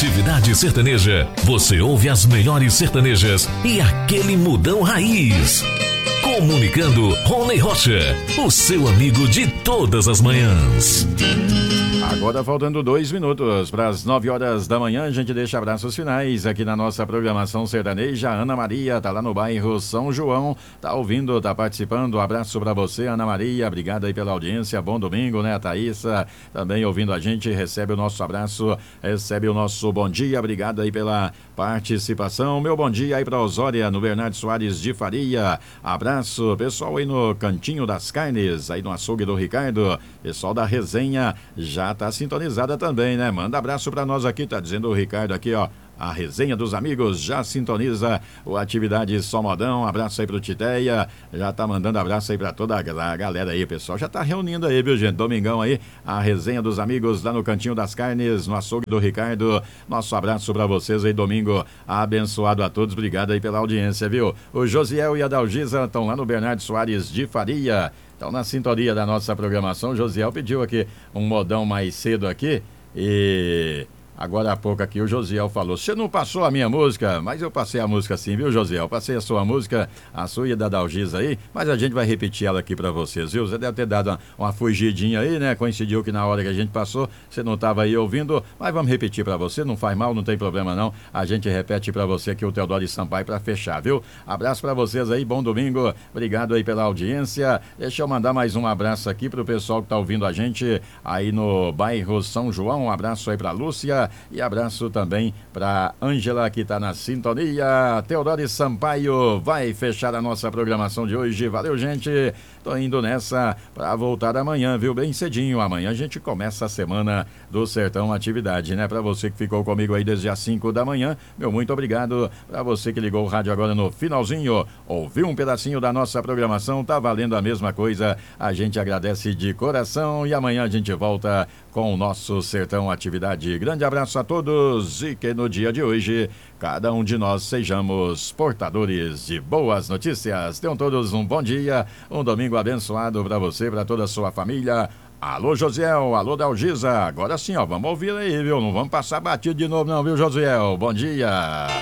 Atividade Sertaneja. Você ouve as melhores sertanejas e aquele mudão raiz. Comunicando Rony Rocha, o seu amigo de todas as manhãs. Agora faltando 2 minutos para as 9 horas da manhã, a gente deixa abraços finais aqui na nossa programação sertaneja. Ana Maria tá lá no bairro São João, tá ouvindo, tá participando. Abraço para você, Ana Maria, obrigado aí pela audiência, bom domingo, né? A Thaísa também ouvindo a gente, recebe o nosso abraço, recebe o nosso bom dia, obrigado aí pela participação. Meu bom dia aí para Osória, no Bernardo Soares de Faria. Abraço, pessoal aí no Cantinho das Carnes, aí no açougue do Ricardo, pessoal da resenha já tá sintonizada também, né? Manda abraço pra nós aqui, tá dizendo o Ricardo aqui, ó. A resenha dos amigos já sintoniza o Atividade Só Modão. Abraço aí pro Titeia, já tá mandando abraço aí pra toda a galera aí, pessoal. Já tá reunindo aí, viu, gente? Domingão aí, a resenha dos amigos lá no Cantinho das Carnes, no açougue do Ricardo. Nosso abraço pra vocês aí, domingo abençoado a todos. Obrigado aí pela audiência, viu? O Josiel e a Dalgisa estão lá no Bernardo Soares de Faria. Então, na sintonia da nossa programação, o Josiel pediu aqui um modão mais cedo aqui e agora há pouco aqui o Josiel falou, você não passou a minha música, mas eu passei a música sim, viu, Josiel? Passei a sua música, a sua e a da Dalgisa aí, mas a gente vai repetir ela aqui pra vocês, viu? Você deve ter dado uma fugidinha aí, né? Coincidiu que na hora que a gente passou, você não estava aí ouvindo, mas vamos repetir pra você, não faz mal, não tem problema não. A gente repete pra você aqui o Teodoro Sampaio pra fechar, viu? Abraço pra vocês aí, bom domingo, obrigado aí pela audiência. Deixa eu mandar mais um abraço aqui pro pessoal que tá ouvindo a gente aí no bairro São João. Um abraço aí pra Lúcia e abraço também para Ângela, que está na sintonia. Teodoro Sampaio vai fechar a nossa programação de hoje. Valeu, gente. Tô indo nessa para voltar amanhã, viu? Bem cedinho. Amanhã a gente começa a semana do Sertão Atividade, né? Para você que ficou comigo aí desde as 5 da manhã, meu muito obrigado. Para você que ligou o rádio agora no finalzinho, ouviu um pedacinho da nossa programação, tá valendo a mesma coisa. A gente agradece de coração e amanhã a gente volta com o nosso Sertão Atividade. Grande abraço a todos e que no dia de hoje cada um de nós sejamos portadores de boas notícias. Tenham todos um bom dia, um domingo abençoado para você, para toda a sua família. Alô, Josiel, alô, Dalgisa. Agora sim, ó, vamos ouvir aí, viu? Não vamos passar batido de novo não, viu, Josiel? Bom dia.